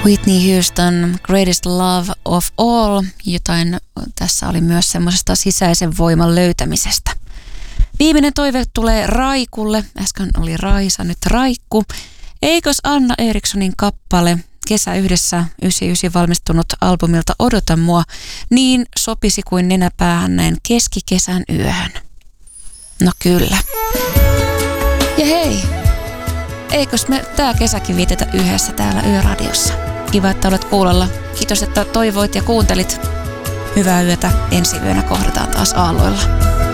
Whitney Houston, Greatest Love of All, jotain tässä oli myös semmoisesta sisäisen voiman löytämisestä. Viimeinen toive tulee Raikulle, äsken oli Raisa, nyt Raikku. Eikös Anna Erikssonin kappale Kesä yhdessä 99 valmistunut albumilta Odota mua niin sopisi kuin nenäpäähän näin keskikesän yöhön? No kyllä. Ja hei, eikös me tää kesäkin vietetä yhdessä täällä Yöradiossa? Kiva, että olet kuulolla. Kiitos, että toivoit ja kuuntelit. Hyvää yötä. Ensi yönä kohdataan taas aalloilla.